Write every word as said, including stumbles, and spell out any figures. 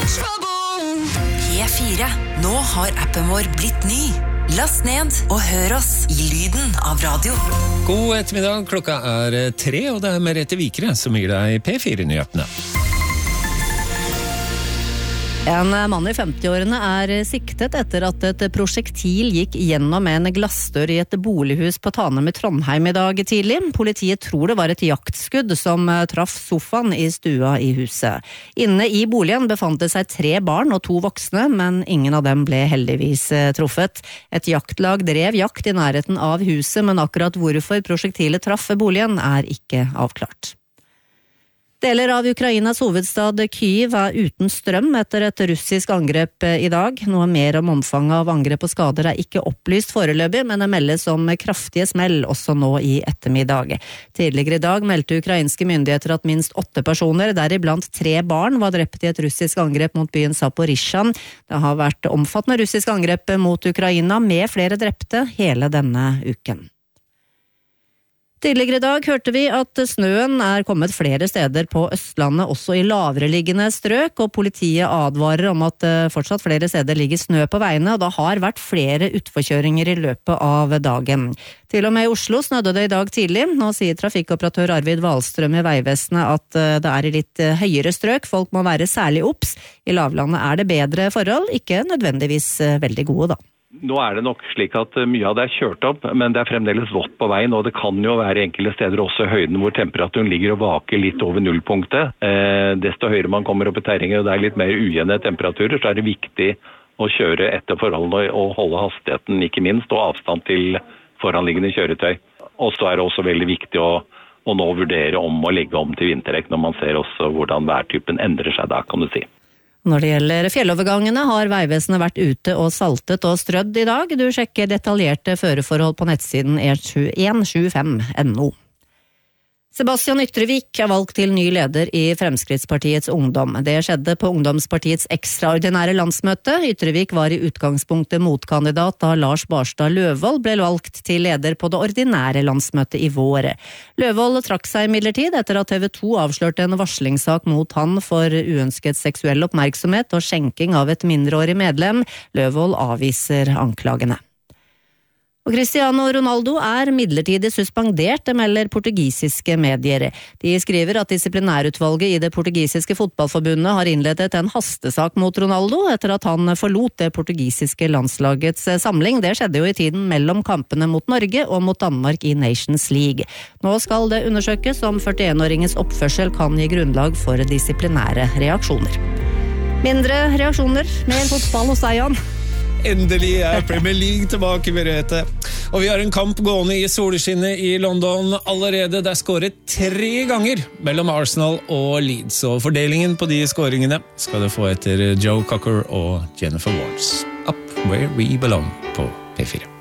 P fire. Nå har appen vår blitt ny. Last ned og hør oss i lyden av radio. God ettermiddag, klokka er tre, og det er Merete Vikre som gir deg P fire-nyhetene. En mann i femti-årene er siktet etter at et prosjektil gikk gjennom en glassdør i et bolighus på Tanem i Trondheim i dag tidlig. Politiet tror det var et jaktskudd som traff sofaen i stua i huset. Inne i boligen befant det seg tre barn og to voksne, men ingen av dem ble heldigvis truffet. Et jaktlag drev jakt i nærheten av huset, men akkurat hvorfor prosjektilet traff boligen er ikke avklart. Deler av Ukrainas hovedstad Kyiv er uten strøm etter et russisk angrep i dag. Noe mer om omfanget av angrep og skader er ikke opplyst foreløpig, men det meldes om kraftige smell også nå i ettermiddag. Tidligere i dag meldte ukrainske myndigheter at minst åtte personer, deriblant tre barn, var drept i et russisk angrep mot byen Zaporizjzja. Det har vært omfattende russisk angrep mot Ukraina med flere drepte hele denne uken. Tidligere i dag hørte vi at snøen er kommet flere steder på Østlandet, også i lavreliggende strøk, og politiet advarer om at fortsatt flere steder ligger snø på veiene, og det har vært flere utforkjøringer i løpet av dagen. Til og med i Oslo snødde det i dag tidlig. Nå sier trafikkoperatør Arvid Wahlstrøm i Vegvesenet at det er i litt høyere strøk. Folk må være særlig obs. I lavlandet er det bedre forhold, ikke nødvendigvis veldig gode da. Nå er det nok slik at mye av det er kjørt opp, men det er fremdeles vått på veien, og det kan jo være enkelte steder også høyden hvor temperaturen ligger og vaker litt over nullpunktet. Eh, desto høyere man kommer opp i terrenget, og det er litt mer ujevne temperaturer, så er det viktig å kjøre etter forholdene og holde hastigheten, ikke minst, og avstand til foranliggende kjøretøy. Og så er det også veldig viktig å, å nå vurdere om å legge om til vinterdekk når man ser også hvordan værtypen endrer seg da, kan du si. Når det gjelder fjellovergangene har Vegvesenet vært ute og saltet og strødd i dag. Du sjekker detaljerte føreforhold på nettsiden e en sju fem punktum no. Sebastian Ytrevik er valgt til ny leder i Fremskrittspartiets Ungdom. Det skjedde på Ungdomspartiets ekstraordinære landsmøte. Ytrevik var i utgangspunktet motkandidat da Lars Barstad Løvold ble valgt til leder på det ordinære landsmøtet i vår. Løvold trakk seg imidlertid etter at T V to avslørte en varslingssak mot han for uønsket seksuell oppmerksomhet og skjenking av et mindreårig medlem. Løvold avviser anklagene. Og Cristiano Ronaldo er midlertidig suspendert, det melder portugisiske medier. De skriver at disiplinærutvalget i det portugisiske fotballforbundet har innledet en hastesak mot Ronaldo etter at han forlot det portugisiske landslagets samling. Det skjedde jo i tiden mellom kampene mot Norge og mot Danmark i Nations League. Nå skal det undersøkes om førtien-åringens oppførsel kan gi grunnlag for disiplinære reaksjoner. Mindre reaksjoner, mer fotball hos deg, Jan. Endelig er Premier League tilbake, Merete. Og vi har en kamp gående i solskinnet i London allerede. Det er skåret tre ganger mellom Arsenal og Leeds. Og fordelingen på de skåringene skal du få etter Joe Cocker og Jennifer Warnes. Up Where We Belong på P fire.